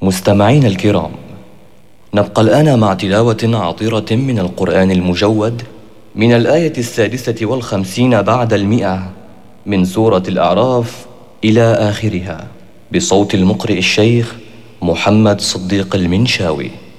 مستمعين الكرام، نبقى الآن مع تلاوة عطرة من القرآن المجود من الآية 56 بعد 100 من سورة الأعراف إلى آخرها، بصوت المقرئ الشيخ محمد صديق المنشاوي.